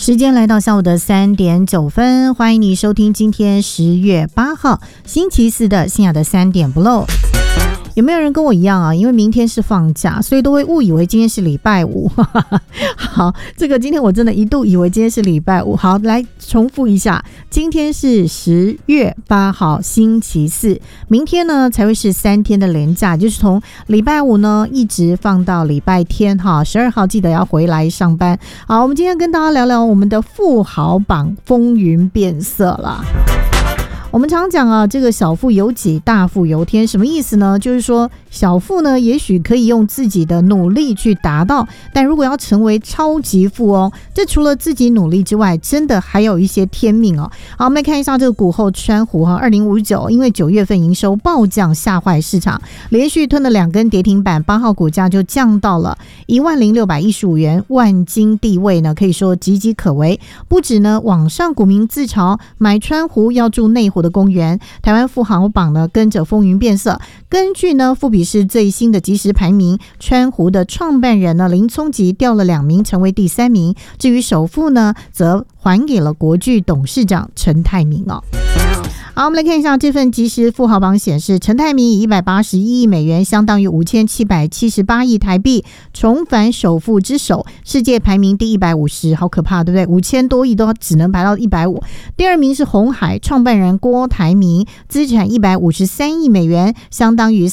时间来到下午的3:09，欢迎你收听今天10月8号星期四的信雅的3点不漏。有没有人跟我一样啊？因为明天是放假，所以都会误以为今天是礼拜五。好，这个今天我真的一度以为今天是礼拜五。好，来重复一下，今天是10月8号星期四，明天呢才会是3天的连假，就是从礼拜五呢一直放到礼拜天哈。12号记得要回来上班。好，我们今天跟大家聊聊我们的富豪榜风云变色了。我们常讲啊，这个小富由己，大富由天，什么意思呢？就是说小富呢也许可以用自己的努力去达到，但如果要成为超级富翁，这除了自己努力之外，真的还有一些天命哦。好，我们来看一下这个股后川湖2059，因为9月份营收暴降吓坏市场，连续吞了2根跌停板，8号股价就降到了10615元，万金地位呢可以说岌岌可危。不止呢网上股民自嘲买川湖要住内湖的公园，台湾富豪榜呢跟着风云变色。根据呢富比士最新的即时排名，川湖的创办人呢林聪吉掉了2名，成为第3名。至于首富呢，则还给了国巨董事长陈泰明哦。好，我们来看一下这份即时富豪榜显示，陈泰明以181亿美元，相当于5778亿台币，重返首富之首，世界排名第150，好可怕，对不对？5000多亿都只能排到150。第二名是鸿海创办人郭台铭，资产153亿美元，相当于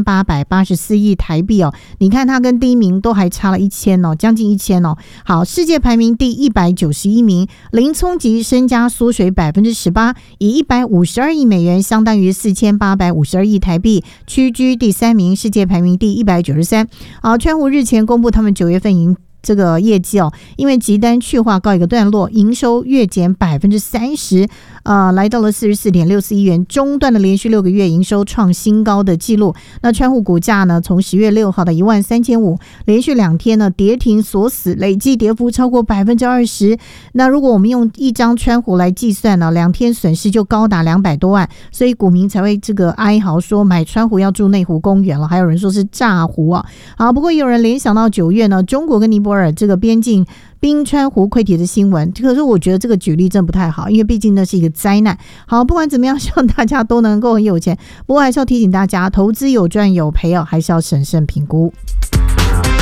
4884亿台币哦。你看他跟第一名都还差了1000哦，将近1000哦。好，世界排名第191名，林聪吉身家缩水18%，以152亿美元，相当于4852亿台币，屈居第3名，世界排名第193。好，川湖日前公布他们9月份这个业绩哦，因为集单去化告一个段落，营收月减30%，来到了44.64亿元，中断了连续6个月营收创新高的记录。那川湖股价呢，从10月6号的13500，连续2天呢跌停锁死，累计跌幅超过20%。那如果我们用一张川湖来计算呢，2天损失就高达200多万，所以股民才会这个哀嚎说买川湖要住内湖公园了，还有人说是炸湖啊。好，不过也有人联想到9月呢，中国跟尼泊尔这个边境冰川湖溃堤的新闻，可是我觉得这个举例真不太好，因为毕竟那是一个灾难。好，不管怎么样，希望大家都能够很有钱，不过还是要提醒大家，投资有赚有赔哦，还是要审慎评估。